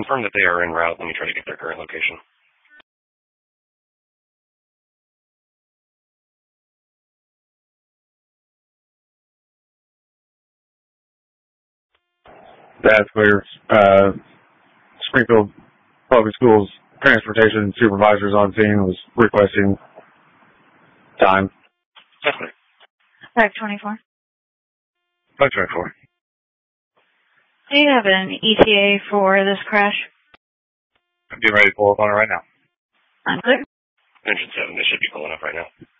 confirm that they are en route. Let me try to get their current location. That's clear. Springfield Public Schools Transportation Supervisors on scene was requesting time. That's clear. 524. 524. Do you have an ETA for this crash? I'm getting ready to pull up on it right now. I'm clear. Engine 7, they should be pulling up right now.